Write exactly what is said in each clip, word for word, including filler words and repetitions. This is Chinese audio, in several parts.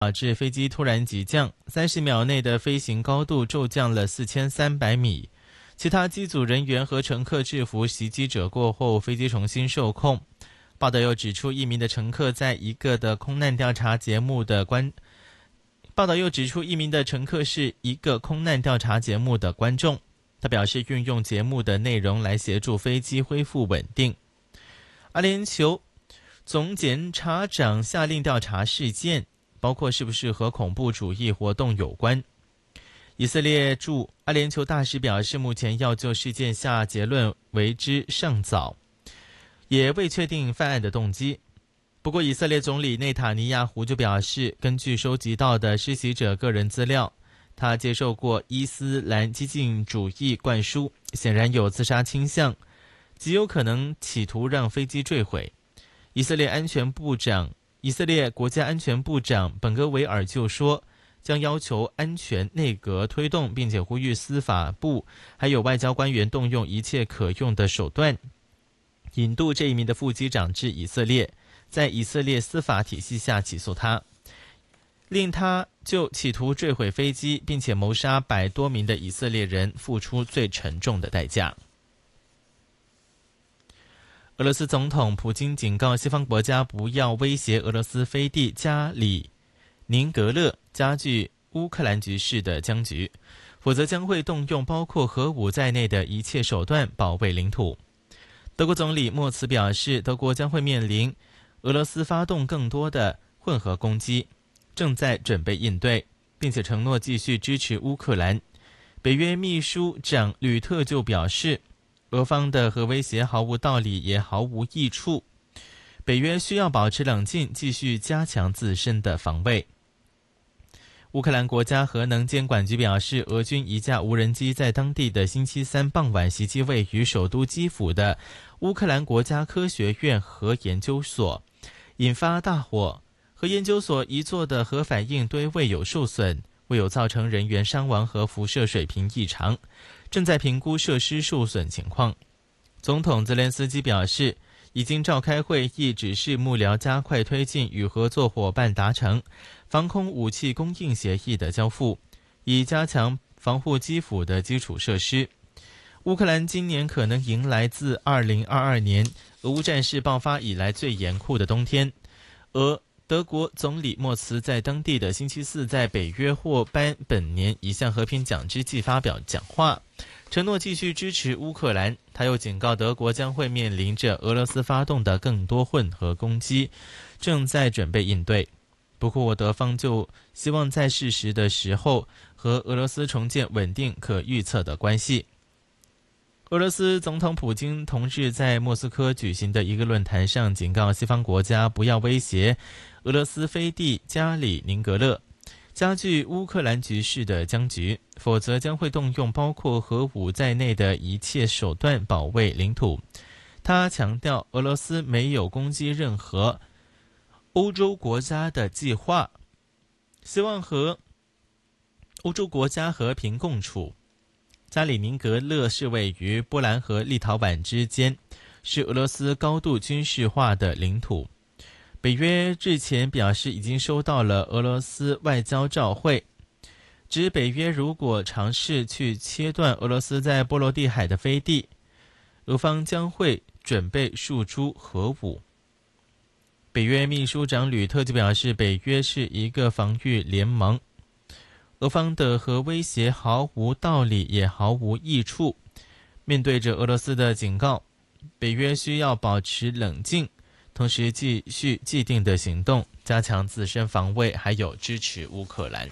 导致飞机突然急降，三十秒内的飞行高度骤降了四千三百米。其他机组人员和乘客制服袭击者过后，飞机重新受控。报道又指出，一名的乘客在一个的空难调查节目的观。报道又指出，一名的乘客是一个空难调查节目的观众。他表示，运用节目的内容来协助飞机恢复稳定。阿联酋总检察长下令调查事件，包括是不是和恐怖主义活动有关。以色列驻阿联酋大使表示，目前要就事件下结论为之尚早，也未确定犯案的动机。不过，以色列总理内塔尼亚胡就表示，根据收集到的施袭者个人资料，他接受过伊斯兰激进主义灌输，显然有自杀倾向，极有可能企图让飞机坠毁。以色列安全部长、以色列国家安全部长本戈维尔就说，将要求安全内阁推动，并且呼吁司法部还有外交官员动用一切可用的手段，引渡这一名的副机长至以色列，在以色列司法体系下起诉他，令他就企图坠毁飞机并且谋杀百多名的以色列人付出最沉重的代价。俄罗斯总统普京警告西方国家不要威胁俄罗斯飞地加里宁格勒，加剧乌克兰局势的僵局，否则将会动用包括核武在内的一切手段保卫领土。德国总理默茨表示，德国将会面临俄罗斯发动更多的混合攻击，正在准备应对，并且承诺继续支持乌克兰。北约秘书长吕特就表示，俄方的核威胁毫无道理也毫无益处，北约需要保持冷静，继续加强自身的防卫。乌克兰国家核能监管局表示，俄军一架无人机在当地的星期三傍晚袭击位于首都基辅的乌克兰国家科学院核研究所，引发大火。核研究所一座的核反应堆未有受损，未有造成人员伤亡和辐射水平异常，正在评估设施受损情况。总统泽连斯基表示，已经召开会议，指示幕僚加快推进与合作伙伴达成防空武器供应协议的交付，以加强防护基辅的基础设施。乌克兰今年可能迎来自二零二二年俄乌战事爆发以来最严酷的冬天。而德国总理默茨在当地的星期四在北约获颁本年一项和平奖之际发表讲话，承诺继续支持乌克兰。他又警告德国将会面临着俄罗斯发动的更多混合攻击，正在准备应对。不过德方就希望在适时的时候和俄罗斯重建稳定可预测的关系。俄罗斯总统普京同日在莫斯科举行的一个论坛上警告西方国家不要威胁俄罗斯飞地加里宁格勒，加剧乌克兰局势的僵局，否则将会动用包括核武在内的一切手段保卫领土。他强调，俄罗斯没有攻击任何欧洲国家的计划，希望和欧洲国家和平共处。加里宁格勒是位于波兰和立陶宛之间，是俄罗斯高度军事化的领土。北约日前表示，已经收到了俄罗斯外交照会，指北约如果尝试去切断俄罗斯在波罗的海的飞地，俄方将会准备输出核武。北约秘书长吕特就表示，北约是一个防御联盟，俄方的核威胁毫无道理也毫无益处。面对着俄罗斯的警告，北约需要保持冷静，同时继续既定的行动，加强自身防卫，还有支持乌克兰。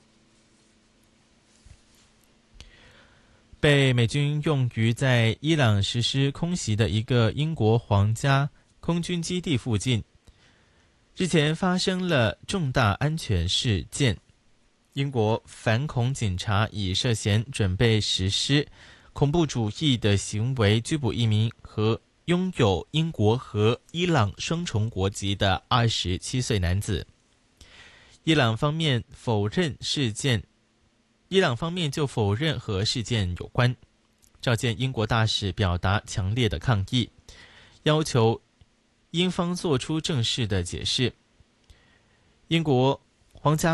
被美军用于在伊朗实施空袭的一个英国皇家空军基地附近，日前发生了重大安全事件。英国反恐警察以涉嫌准备实施恐怖主义的行为拘捕一名和拥有英国和伊朗双重国籍的二十七岁男子。伊朗方面否认事件，伊朗方面就否认和事件有关，召见英国大使表达强烈的抗议，要求英方做出正式的解释。英国皇家